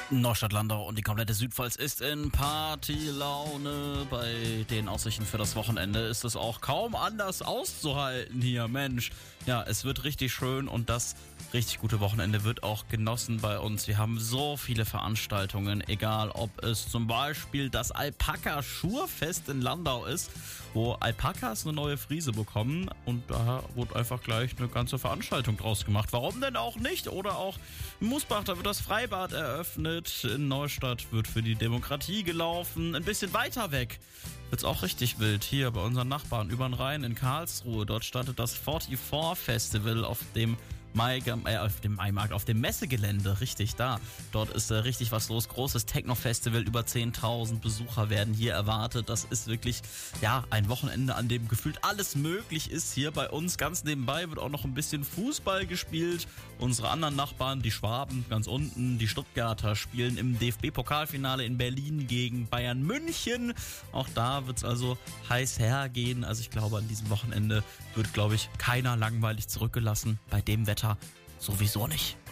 Neustadt-Landau und die komplette Südpfalz ist in Partylaune. Bei den Aussichten für das Wochenende ist es auch kaum anders auszuhalten hier. Mensch, ja, es wird richtig schön und das richtig gute Wochenende wird auch genossen bei uns. Wir haben so viele Veranstaltungen, egal ob es zum Beispiel das Alpaka-Schurfest in Landau ist, wo Alpakas eine neue Friese bekommen und da wurde einfach gleich eine ganze Veranstaltung draus gemacht. Warum denn auch nicht? Oder auch in Musbach, da wird das Freibad eröffnet. In Neustadt wird für die Demokratie gelaufen. Ein bisschen weiter weg wird's auch richtig wild. Hier bei unseren Nachbarn über den Rhein in Karlsruhe. Dort startet das 44 Festival auf dem Maimarkt, auf dem Messegelände, richtig da. Dort ist richtig was los. Großes Techno-Festival, über 10.000 Besucher werden hier erwartet. Das ist wirklich, ja, ein Wochenende, an dem gefühlt alles möglich ist. Hier bei uns ganz nebenbei wird auch noch ein bisschen Fußball gespielt. Unsere anderen Nachbarn, die Schwaben ganz unten, die Stuttgarter spielen im DFB-Pokalfinale in Berlin gegen Bayern München. Auch da wird's also heiß hergehen. Also ich glaube, an diesem Wochenende wird, glaube ich, keiner langweilig zurückgelassen. Bei dem Wetter sowieso nicht.